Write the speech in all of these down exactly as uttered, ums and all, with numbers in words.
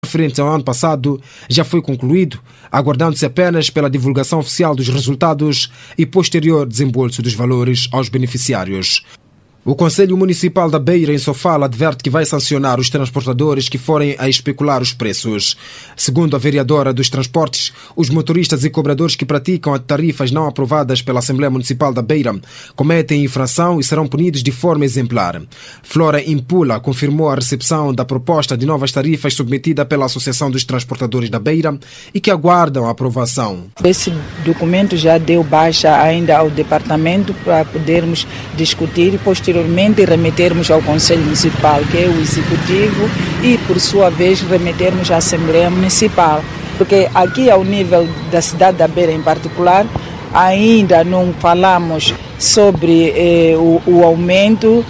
referentes ao ano passado já foi concluído, aguardando-se apenas pela divulgação oficial dos resultados e posterior desembolso dos valores aos beneficiários. O Conselho Municipal da Beira, em Sofala, adverte que vai sancionar os transportadores que forem a especular os preços. Segundo a vereadora dos transportes, os motoristas e cobradores que praticam tarifas não aprovadas pela Assembleia Municipal da Beira cometem infração e serão punidos de forma exemplar. Flora Impula confirmou a recepção da proposta de novas tarifas submetida pela Associação dos Transportadores da Beira e que aguardam a aprovação. Esse documento já deu baixa ainda ao departamento para podermos discutir e posteriormente Posteriormente remetermos ao Conselho Municipal, que é o Executivo, e por sua vez remetermos à Assembleia Municipal. Porque aqui ao nível da cidade da Beira em particular, ainda não falamos sobre eh, o, o aumento,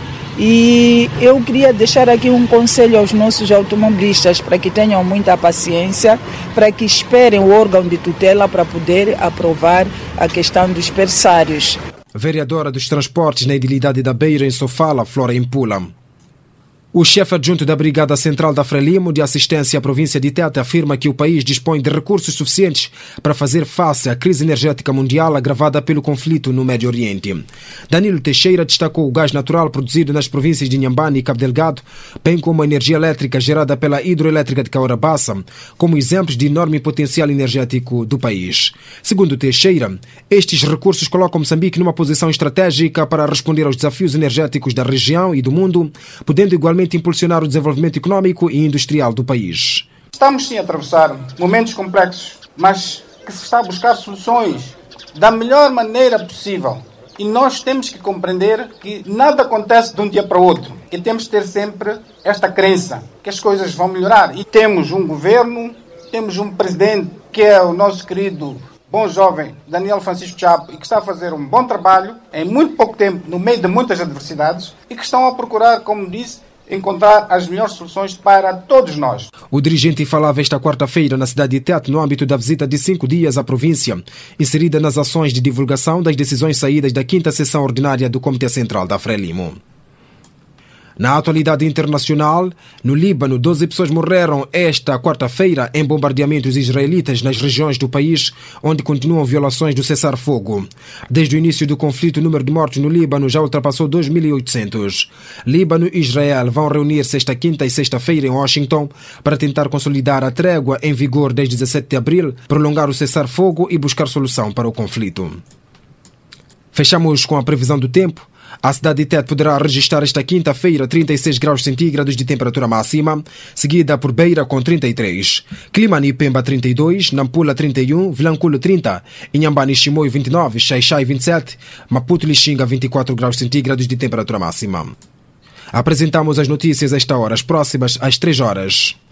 e eu queria deixar aqui um conselho aos nossos automobilistas para que tenham muita paciência, para que esperem o órgão de tutela para poder aprovar a questão dos berçários. Vereadora dos Transportes na Edilidade da Beira, em Sofala, Flora Impula. O chefe adjunto da Brigada Central da Frelimo de Assistência à Província de Tete afirma que o país dispõe de recursos suficientes para fazer face à crise energética mundial agravada pelo conflito no Médio Oriente. Danilo Teixeira destacou o gás natural produzido nas províncias de Inhambane e Cabo Delgado, bem como a energia elétrica gerada pela hidroelétrica de Cahora Bassa, como exemplos de enorme potencial energético do país. Segundo Teixeira, estes recursos colocam Moçambique numa posição estratégica para responder aos desafios energéticos da região e do mundo, podendo igualmente impulsionar o desenvolvimento económico e industrial do país. Estamos sim a atravessar momentos complexos, mas que se está a buscar soluções da melhor maneira possível. E nós temos que compreender que nada acontece de um dia para o outro. E temos que ter sempre esta crença que as coisas vão melhorar. E temos um governo, temos um presidente que é o nosso querido bom jovem Daniel Francisco Chapo, e que está a fazer um bom trabalho em muito pouco tempo, no meio de muitas adversidades, e que estão a procurar, como disse, encontrar as melhores soluções para todos nós. O dirigente falava esta quarta-feira na cidade de Tete no âmbito da visita de cinco dias à província, inserida nas ações de divulgação das decisões saídas da quinta sessão ordinária do Comitê Central da Frelimo. Na atualidade internacional, no Líbano, doze pessoas morreram esta quarta-feira em bombardeamentos israelitas nas regiões do país onde continuam violações do cessar-fogo. Desde o início do conflito, o número de mortos no Líbano já ultrapassou dois mil e oitocentos. Líbano e Israel vão reunir-se esta quinta e sexta-feira em Washington para tentar consolidar a trégua em vigor desde dezessete de abril, prolongar o cessar-fogo e buscar solução para o conflito. Fechamos com a previsão do tempo. A cidade de Tete poderá registrar esta quinta-feira trinta e seis graus centígrados de temperatura máxima, seguida por Beira com trinta e três, Climane e Pemba trinta e dois, Nampula trinta e um, Vilanculo trinta, Inhambane e Chimoio vinte e nove, Xai-Xai vinte e sete, Maputo e Lixinga vinte e quatro graus centígrados de temperatura máxima. Apresentamos as notícias a esta hora, as próximas às três horas.